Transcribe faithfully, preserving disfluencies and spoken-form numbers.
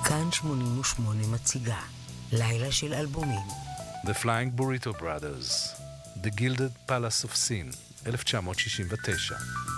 כאן שמונים ושמונה מציגה לילה של אלבומים. The Flying Burrito Brothers, The Gilded Palace of Sin, אלף תשע מאות שישים ותשע.